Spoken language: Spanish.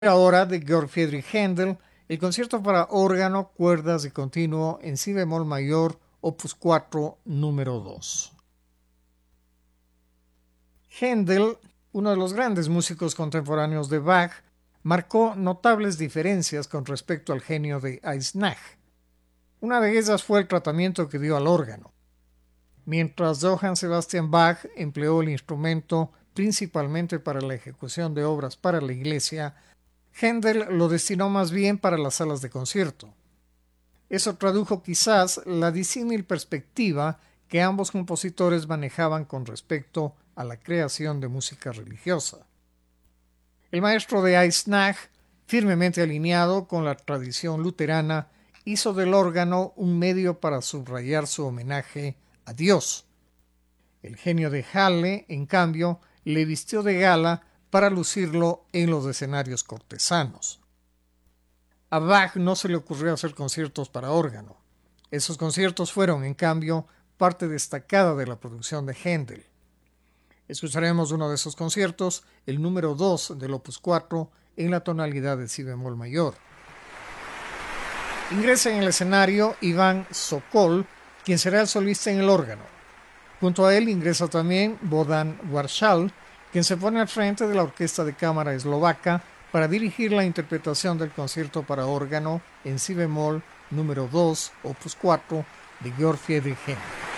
Ahora de Georg Friedrich Händel, el concierto para órgano, cuerdas y continuo en si bemol mayor, opus 4, número 2. Händel, uno de los grandes músicos contemporáneos de Bach, marcó notables diferencias con respecto al genio de Eisenach. Una de ellas fue el tratamiento que dio al órgano. Mientras Johann Sebastian Bach empleó el instrumento principalmente para la ejecución de obras para la iglesia, Händel lo destinó más bien para las salas de concierto. Eso tradujo quizás la disímil perspectiva que ambos compositores manejaban con respecto a la creación de música religiosa. El maestro de Eisenach, firmemente alineado con la tradición luterana, hizo del órgano un medio para subrayar su homenaje a Dios. El genio de Halle, en cambio, le vistió de gala para lucirlo en los escenarios cortesanos. A Bach no se le ocurrió hacer conciertos para órgano. Esos conciertos fueron, en cambio, parte destacada de la producción de Händel. Escucharemos uno de esos conciertos, el número 2 del opus 4, en la tonalidad de si bemol mayor. Ingresa en el escenario Iván Sokol, quien será el solista en el órgano. Junto a él ingresa también Bohdan Warshall, quien se pone al frente de la orquesta de cámara eslovaca para dirigir la interpretación del concierto para órgano en si bemol número 2, opus 4, de Georg Friedrich Händel.